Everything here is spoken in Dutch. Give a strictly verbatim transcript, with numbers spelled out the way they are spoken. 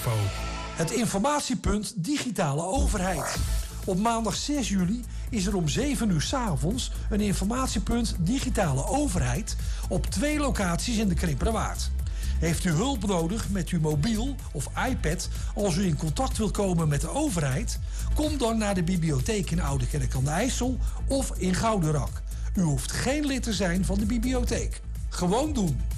info. Het informatiepunt Digitale Overheid. Op maandag zes juli is er om zeven uur 's avonds een informatiepunt Digitale Overheid op twee locaties in de Krimpenerwaard. Heeft u hulp nodig met uw mobiel of iPad als u in contact wilt komen met de overheid? Kom dan naar de bibliotheek in Oudekerk aan de IJssel of in Goudenrak. U hoeft geen lid te zijn van de bibliotheek. Gewoon doen.